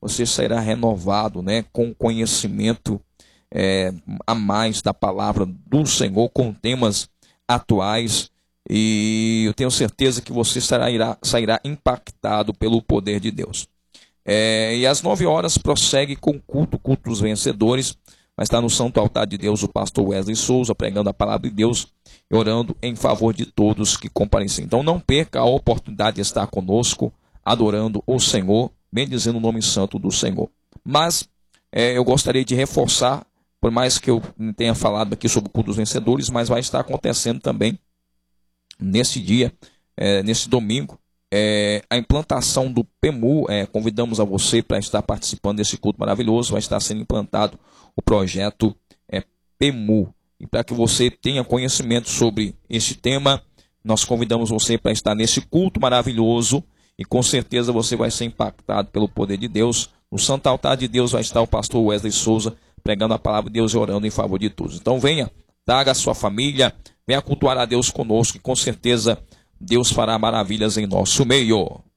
você será renovado, né, com conhecimento a mais da palavra do Senhor, com temas atuais, e eu tenho certeza que você sairá impactado pelo poder de Deus. E às 9 horas prossegue com culto dos vencedores. Vai estar no Santo Altar de Deus o pastor Wesley Souza pregando a palavra de Deus e orando em favor de todos que comparecem. Então não perca a oportunidade de estar conosco, adorando o Senhor, bendizendo o nome santo do Senhor. Mas eu gostaria de reforçar, por mais que eu tenha falado aqui sobre o culto dos vencedores, mas vai estar acontecendo também nesse dia, nesse domingo, a implantação do PEMU. Convidamos a você para estar participando desse culto maravilhoso. Vai estar sendo implantado o projeto PEMU. E para que você tenha conhecimento sobre esse tema, nós convidamos você para estar nesse culto maravilhoso, e com certeza você vai ser impactado pelo poder de Deus. No Santo Altar de Deus vai estar o pastor Wesley Souza pregando a palavra de Deus e orando em favor de todos. Então venha, traga a sua família, venha cultuar a Deus conosco, e com certeza Deus fará maravilhas em nosso meio.